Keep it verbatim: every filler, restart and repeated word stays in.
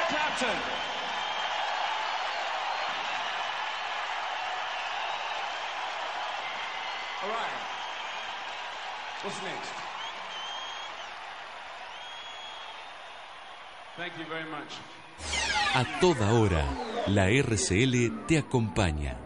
Eric Clapton. All right. What's next? Thank you very much. A toda hora, la R C L te acompaña.